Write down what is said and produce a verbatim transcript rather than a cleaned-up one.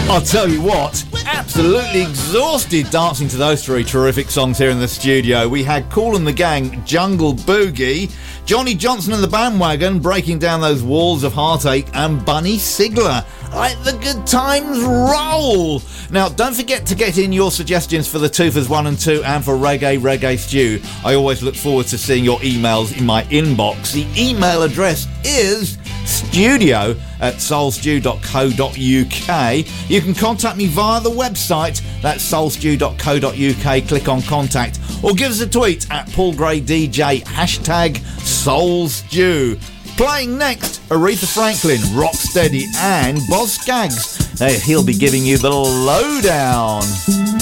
I'll tell you what, absolutely exhausted dancing to those three terrific songs here in the studio. We had Kool and the Gang, Jungle Boogie, Johnny Johnson and the Bandwagon, Breaking Down Those Walls of Heartache, and Bunny Sigler. Let the good times roll. Now, don't forget to get in your suggestions for the Toofers one and two and for Reggae Reggae Stew. I always look forward to seeing your emails in my inbox. The email address is studio at soulstew dot co dot uk. You can contact me via the website, that's soulstew dot co dot uk. Click on contact or give us a tweet at Paul Gray D J, hashtag soulstew. Playing next, Aretha Franklin, Rocksteady and Boz Scaggs. Hey, he'll be giving you the lowdown.